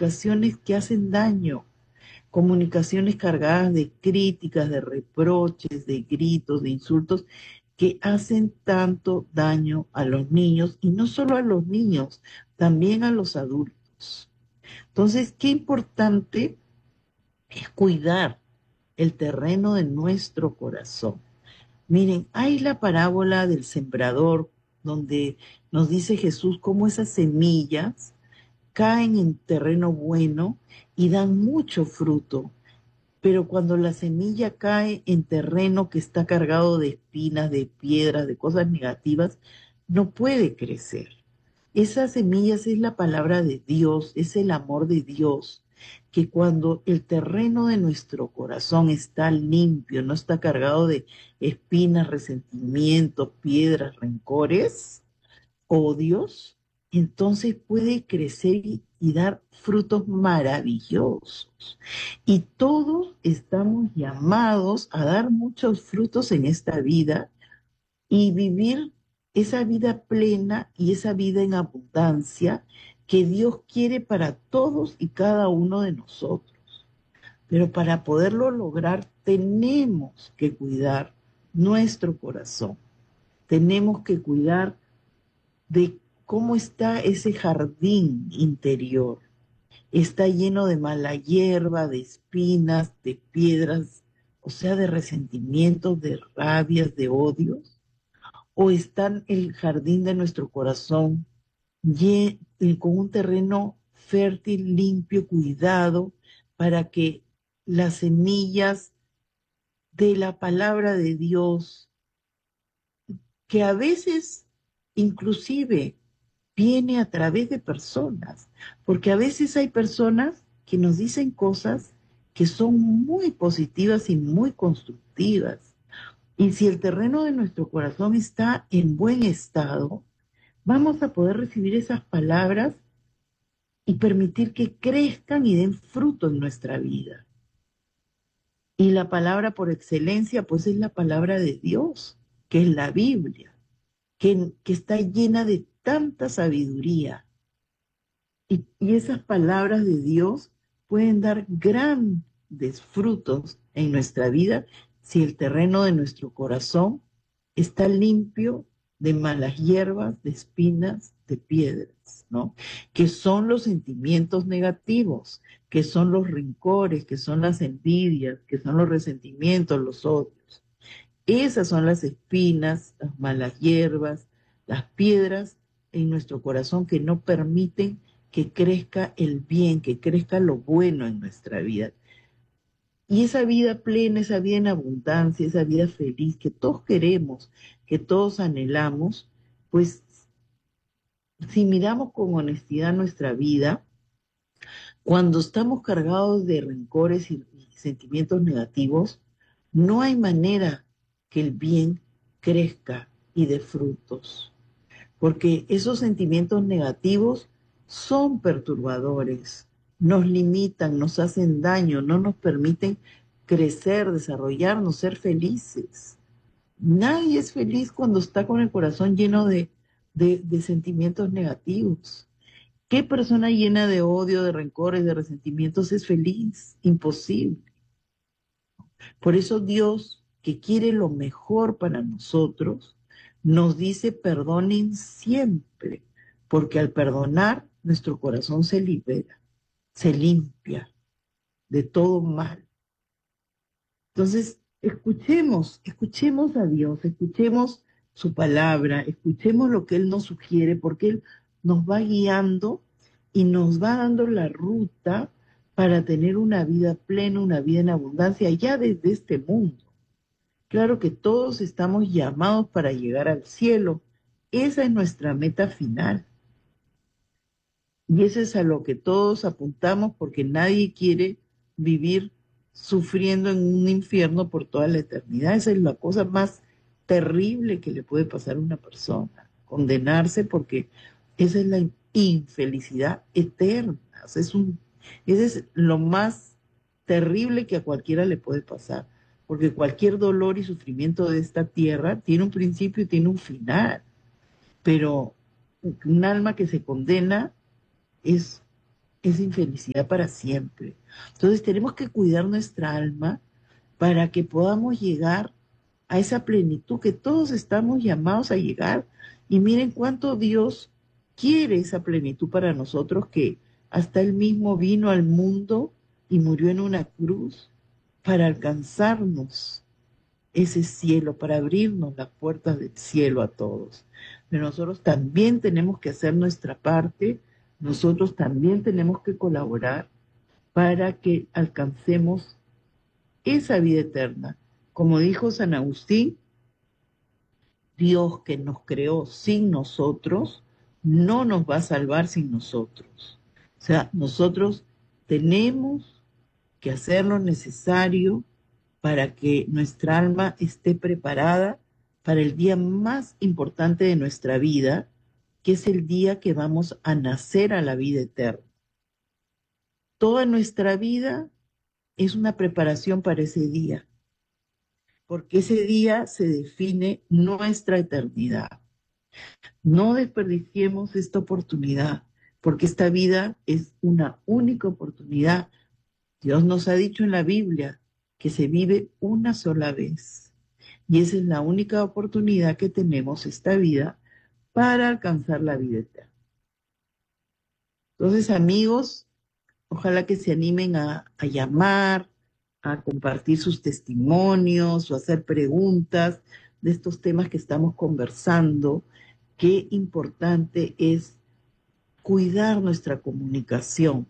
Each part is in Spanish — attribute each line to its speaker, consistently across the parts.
Speaker 1: comunicaciones que hacen daño, comunicaciones cargadas de críticas, de reproches, de gritos, de insultos, que hacen tanto daño a los niños, y no solo a los niños, también a los adultos. Entonces, qué importante es cuidar el terreno de nuestro corazón. Miren, hay la parábola del sembrador, donde nos dice Jesús cómo esas semillas caen en terreno bueno y dan mucho fruto. Pero cuando la semilla cae en terreno que está cargado de espinas, de piedras, de cosas negativas, no puede crecer. Esas semillas es la palabra de Dios, es el amor de Dios, que cuando el terreno de nuestro corazón está limpio, no está cargado de espinas, resentimientos, piedras, rencores, odios, entonces puede crecer y dar frutos maravillosos. Y todos estamos llamados a dar muchos frutos en esta vida y vivir esa vida plena y esa vida en abundancia que Dios quiere para todos y cada uno de nosotros. Pero para poderlo lograr tenemos que cuidar nuestro corazón. Tenemos que cuidar de cómo está ese jardín interior. Está lleno de mala hierba, de espinas, de piedras, o sea, de resentimientos, de rabias, de odios. O está el jardín de nuestro corazón con un terreno fértil, limpio, cuidado, para que las semillas de la palabra de Dios, que a veces inclusive viene a través de personas, porque a veces hay personas que nos dicen cosas que son muy positivas y muy constructivas. Y si el terreno de nuestro corazón está en buen estado, vamos a poder recibir esas palabras y permitir que crezcan y den fruto en nuestra vida. Y la palabra por excelencia, pues es la palabra de Dios, que es la Biblia, que está llena de tanta sabiduría. Y esas palabras de Dios pueden dar grandes frutos en nuestra vida si el terreno de nuestro corazón está limpio de malas hierbas, de espinas, de piedras, ¿no? Que son los sentimientos negativos, que son los rencores, que son las envidias, que son los resentimientos, los odios. Esas son las espinas, las malas hierbas, las piedras en nuestro corazón que no permiten que crezca el bien, que crezca lo bueno en nuestra vida. Y esa vida plena, esa vida en abundancia, esa vida feliz que todos queremos, que todos anhelamos, pues si miramos con honestidad nuestra vida, cuando estamos cargados de rencores y sentimientos negativos, no hay manera que el bien crezca y dé frutos, porque esos sentimientos negativos son perturbadores, nos limitan, nos hacen daño, no nos permiten crecer, desarrollarnos, ser felices. Nadie es feliz cuando está con el corazón lleno de sentimientos negativos. ¿Qué persona llena de odio, de rencores, de resentimientos es feliz? Imposible. Por eso Dios, que quiere lo mejor para nosotros, nos dice perdonen siempre, porque al perdonar nuestro corazón se libera, se limpia de todo mal. Entonces, escuchemos a Dios, escuchemos su palabra, escuchemos lo que Él nos sugiere, porque Él nos va guiando y nos va dando la ruta para tener una vida plena, una vida en abundancia, ya desde este mundo. Claro que todos estamos llamados para llegar al cielo. Esa es nuestra meta final. Y eso es a lo que todos apuntamos porque nadie quiere vivir sufriendo en un infierno por toda la eternidad. Esa es la cosa más terrible que le puede pasar a una persona. Condenarse porque esa es la infelicidad eterna. O sea, ese es lo más terrible que a cualquiera le puede pasar. Porque cualquier dolor y sufrimiento de esta tierra tiene un principio y tiene un final. Pero un alma que se condena es es infelicidad para siempre. Entonces tenemos que cuidar nuestra alma para que podamos llegar a esa plenitud que todos estamos llamados a llegar. Y miren cuánto Dios quiere esa plenitud para nosotros, que hasta Él mismo vino al mundo y murió en una cruz para alcanzarnos ese cielo, para abrirnos las puertas del cielo a todos. Pero nosotros también tenemos que hacer nuestra parte, nosotros también tenemos que colaborar para que alcancemos esa vida eterna. Como dijo San Agustín, Dios que nos creó sin nosotros, no nos va a salvar sin nosotros. O sea, nosotros tenemos que hacer lo necesario para que nuestra alma esté preparada para el día más importante de nuestra vida, que es el día que vamos a nacer a la vida eterna. Toda nuestra vida es una preparación para ese día, porque ese día se define nuestra eternidad. No desperdiciemos esta oportunidad, porque esta vida es una única oportunidad. Dios nos ha dicho en la Biblia que se vive una sola vez. Y esa es la única oportunidad que tenemos esta vida para alcanzar la vida eterna. Entonces, amigos, ojalá que se animen a llamar, a compartir sus testimonios o hacer preguntas de estos temas que estamos conversando. Qué importante es cuidar nuestra comunicación,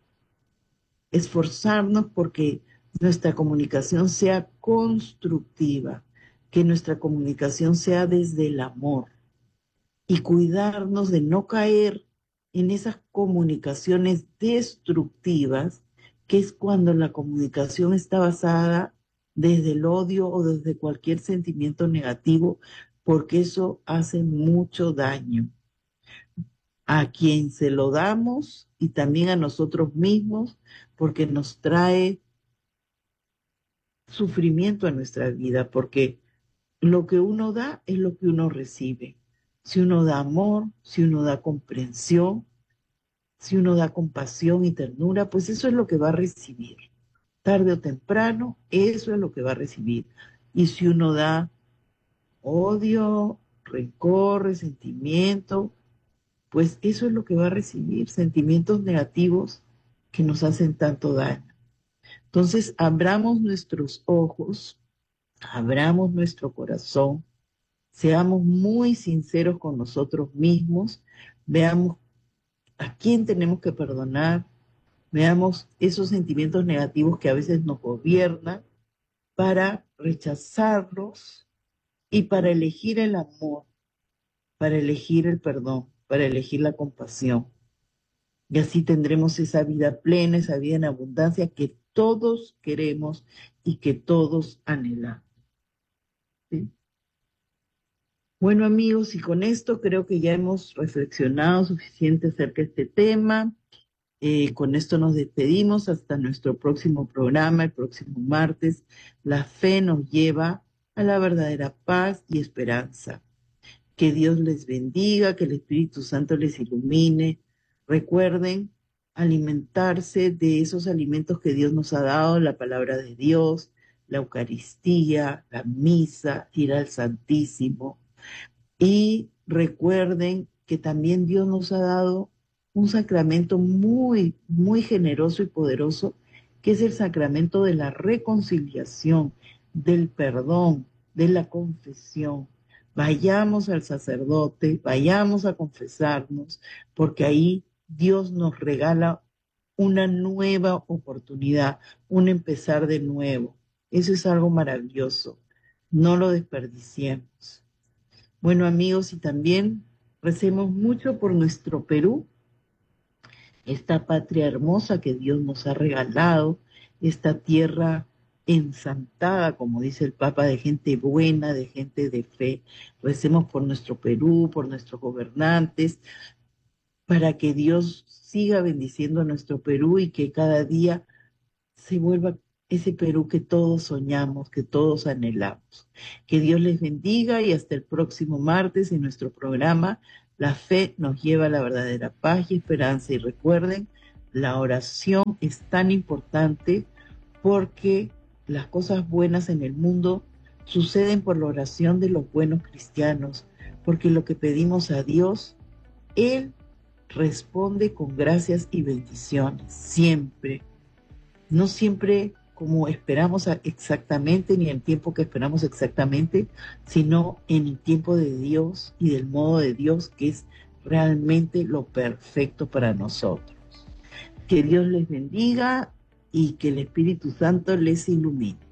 Speaker 1: esforzarnos porque nuestra comunicación sea constructiva, que nuestra comunicación sea desde el amor y cuidarnos de no caer en esas comunicaciones destructivas, que es cuando la comunicación está basada desde el odio o desde cualquier sentimiento negativo, porque eso hace mucho daño a quien se lo damos y también a nosotros mismos, porque nos trae sufrimiento a nuestra vida, porque lo que uno da es lo que uno recibe. Si uno da amor, si uno da comprensión, si uno da compasión y ternura, pues eso es lo que va a recibir. Tarde o temprano, eso es lo que va a recibir. Y si uno da odio, rencor, resentimiento, pues eso es lo que va a recibir, sentimientos negativos que nos hacen tanto daño. Entonces, abramos nuestros ojos, abramos nuestro corazón, seamos muy sinceros con nosotros mismos, veamos a quién tenemos que perdonar, veamos esos sentimientos negativos que a veces nos gobiernan para rechazarlos y para elegir el amor, para elegir el perdón, para elegir la compasión. Y así tendremos esa vida plena, esa vida en abundancia que todos queremos y que todos anhelamos. ¿Sí? Bueno, amigos, y con esto creo que ya hemos reflexionado suficiente acerca de este tema. Con esto nos despedimos hasta nuestro próximo programa, el próximo martes. La fe nos lleva a la verdadera paz y esperanza. Que Dios les bendiga, que el Espíritu Santo les ilumine. Recuerden alimentarse de esos alimentos que Dios nos ha dado, la palabra de Dios, la Eucaristía, la misa, ir al Santísimo. Y recuerden que también Dios nos ha dado un sacramento muy, muy generoso y poderoso, que es el sacramento de la reconciliación, del perdón, de la confesión. Vayamos al sacerdote, vayamos a confesarnos, porque ahí Dios nos regala una nueva oportunidad, un empezar de nuevo. Eso es algo maravilloso. No lo desperdiciemos. Bueno, amigos, y también recemos mucho por nuestro Perú, esta patria hermosa que Dios nos ha regalado, esta tierra ensantada, como dice el Papa, de gente buena, de gente de fe. Recemos por nuestro Perú, por nuestros gobernantes, para que Dios siga bendiciendo a nuestro Perú y que cada día se vuelva ese Perú que todos soñamos, que todos anhelamos. Que Dios les bendiga y hasta el próximo martes en nuestro programa La Fe nos lleva a la verdadera paz y esperanza. Y recuerden, la oración es tan importante porque las cosas buenas en el mundo suceden por la oración de los buenos cristianos, porque lo que pedimos a Dios, Él responde con gracias y bendiciones, siempre. No siempre como esperamos exactamente, ni en el tiempo que esperamos exactamente, sino en el tiempo de Dios y del modo de Dios que es realmente lo perfecto para nosotros. Que Dios les bendiga y que el Espíritu Santo les ilumine.